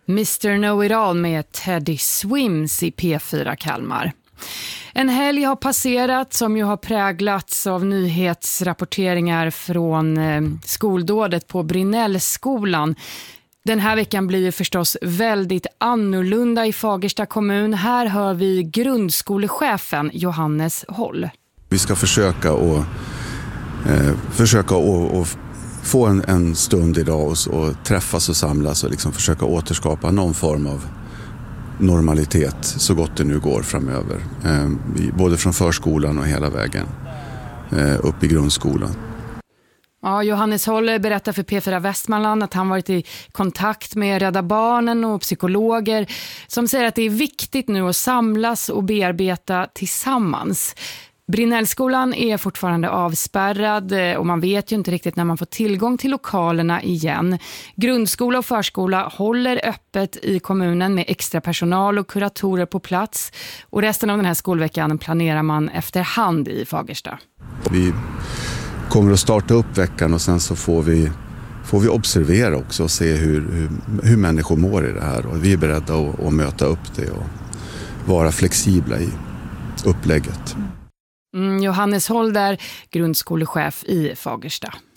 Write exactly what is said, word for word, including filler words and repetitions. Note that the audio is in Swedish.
mister Know-It-All med Teddy Swims i P fyra Kalmar. En helg har passerat som ju har präglats av nyhetsrapporteringar från eh, skoldådet på Brinnellskolan. Den här veckan blir ju förstås väldigt annorlunda i Fagersta kommun. Här hör vi grundskolechefen Johannes Holl. Vi ska försöka att eh, försöka att, att få en, en stund idag och, och träffas och samlas och liksom försöka återskapa någon form av normalitet så gott det nu går framöver. Eh, både från förskolan och hela vägen eh, upp i grundskolan. Ja, Johannes Holl berättar för P fyra Västmanland att han varit i kontakt med Rädda Barnen och psykologer som säger att det är viktigt nu att samlas och bearbeta tillsammans. Brinnellskolan är fortfarande avspärrad och man vet ju inte riktigt när man får tillgång till lokalerna igen. Grundskola och förskola håller öppet i kommunen med extra personal och kuratorer på plats. Och resten av den här skolveckan planerar man efterhand i Fagersta. Vi kommer att starta upp veckan och sen så får vi, får vi observera också och se hur, hur, hur människor mår i det här. Och vi är beredda att, att möta upp det och vara flexibla i upplägget. Mm, Johannes Holl där, grundskolechef i Fagersta.